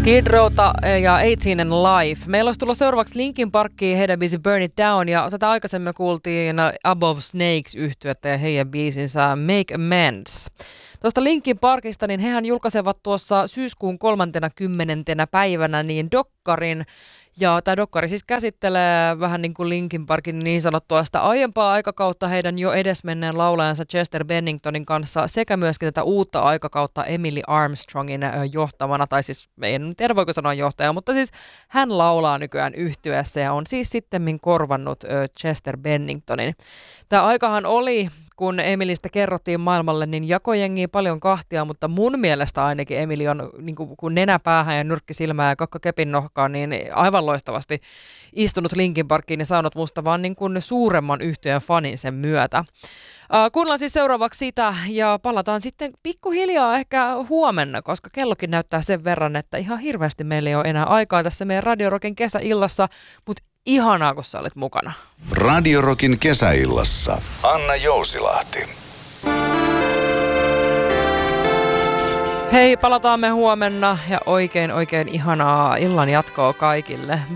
Skid Rowta ja 18 and Life. Meillä olisi tullut seuraavaksi Linkin Parkkiin heidän biisi Burn It Down, ja sitä aikaisemmin kuultiin Above Snakes -yhtyettä ja heidän biisinsä Make Amends. Tuosta Linkin Parkista, niin hehän julkaisevat tuossa syyskuun 30. päivänä niin dokkarin, ja tämä dokkari siis käsittelee vähän niin kuin Linkin Parkin niin sanottua sitä aiempaa aikakautta heidän jo edesmenneen laulajansa Chester Benningtonin kanssa sekä myöskin tätä uutta aikakautta Emily Armstrongin johtamana, tai siis en tiedä voiko sanoa johtaja, mutta siis hän laulaa nykyään yhtyeessä ja on siis sittemmin korvannut Chester Benningtonin. Tämä aikahan oli, kun Emilystä kerrottiin maailmalle, niin jakojengiä paljon kahtia, mutta mun mielestä ainakin Emily on niin kuin nenä päähän ja nyrkki silmään ja kakka kepin nohkaan, niin aivan loistavasti istunut Linkin Parkkiin ja saanut musta vaan niin kuin suuremman yhtyeen fanin sen myötä. Kuunnellaan siis seuraavaksi sitä ja palataan sitten pikkuhiljaa ehkä huomenna, koska kellokin näyttää sen verran, että ihan hirveästi meillä ei ole enää aikaa tässä meidän Radio Rockin kesäillassa, mutta ihanaa, kun sä olet mukana. Radio Rockin kesäillassa Anna Jousilahti. Hei, palataan me huomenna ja oikein ihanaa illan jatkoa kaikille.